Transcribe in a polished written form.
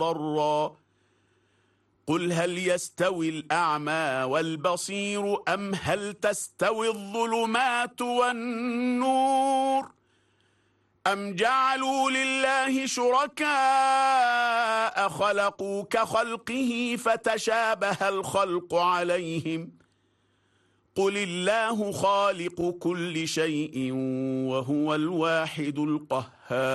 مضطرا قل هل يستوي الأعمى والبصير أم هل تستوي الظلمات والنور أم جعلوا لله شركاء خلقوا كخلقه فتشابه الخلق عليهم قل الله خالق كل شيء وهو الواحد القهار